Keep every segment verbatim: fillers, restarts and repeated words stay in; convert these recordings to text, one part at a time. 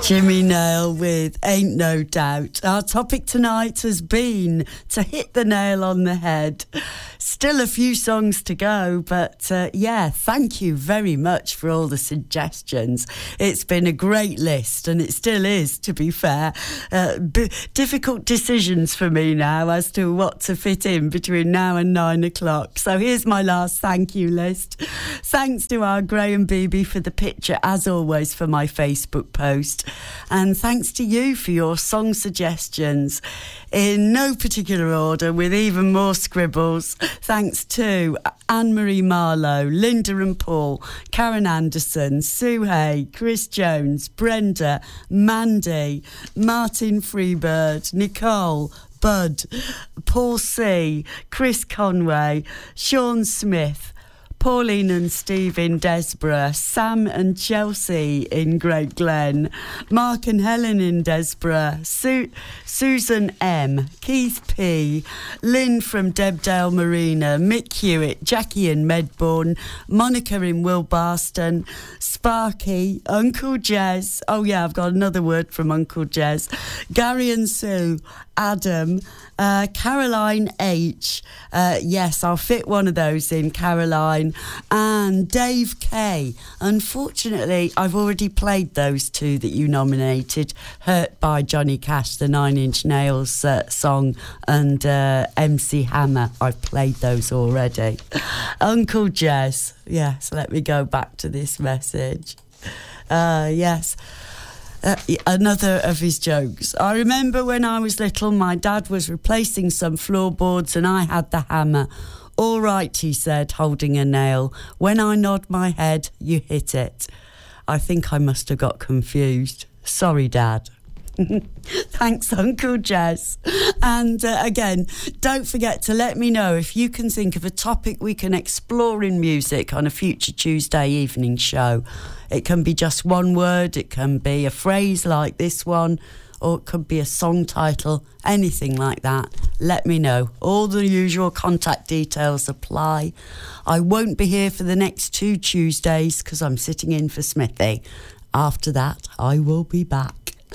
Jimmy Nail with Ain't No Doubt. Our topic tonight has been to hit the nail on the head. Still a few songs to go, but uh, yeah, thank you very much for all the suggestions. It's been a great list, and it still is, to be fair. Uh, b- difficult decisions for me now as to what to fit in between now and nine o'clock. So here's my last thank you list. Thanks to our Graham Beebe for the picture, as always, for my Facebook post. And thanks to you for your song suggestions. In no particular order, with even more scribbles. Thanks to Anne-Marie Marlowe, Linda and Paul, Karen Anderson, Sue Hay, Chris Jones, Brenda, Mandy, Martin Freebird, Nicole, Bud, Paul C, Chris Conway, Sean Smith, Pauline and Steve in Desborough, Sam and Chelsea in Great Glen, Mark and Helen in Desborough, Su- Susan M, Keith P, Lynn from Debdale Marina, Mick Hewitt, Jackie in Medbourne, Monica in Wilbarston, Sparky, Uncle Jez, oh yeah, I've got another word from Uncle Jez, Gary and Sue, Adam, uh, Caroline H, uh, yes, I'll fit one of those in, Caroline, and Dave K. Unfortunately, I've already played those two that you nominated, Hurt by Johnny Cash, the Nine Inch Nails uh, song, and uh, M C Hammer. I've played those already. Uncle Jez, yes, let me go back to this message. Uh, yes. Uh, another of his jokes. I remember when I was little, my dad was replacing some floorboards and I had the hammer. All right, he said, holding a nail. When I nod my head, you hit it. I think I must have got confused. Sorry, Dad. Thanks, Uncle Jez. And uh, again, don't forget to let me know if you can think of a topic we can explore in music on a future Tuesday evening show. It can be just one word, it can be a phrase like this one, or it could be a song title, anything like that. Let me know. All the usual contact details apply. I won't be here for the next two Tuesdays because I'm sitting in for Smithy. After that, I will be back.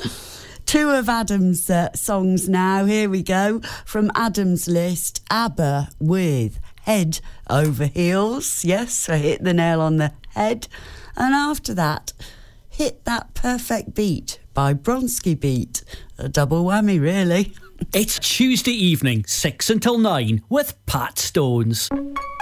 Two of Adam's uh, songs now. Here we go. From Adam's list, ABBA with Head Over Heels. Yes, I hit the nail on the head. And after that, Hit That Perfect Beat by Bronski Beat. A double whammy, really. It's Tuesday evening, six until nine, with Pat Stones.